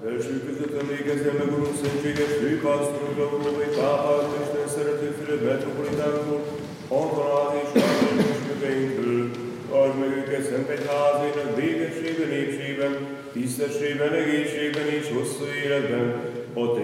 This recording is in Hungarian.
Első között emlékezzen meg, Urunk, szentséges főpásztorunk, Európai Pápát, Isten szerető Fülöp metropolitánkról, Antanát és Árnyékosköpeinkről, tartsd meg őket szent egyházainak békességben, épségben, tisztességben, egészségben és hosszú életben, a te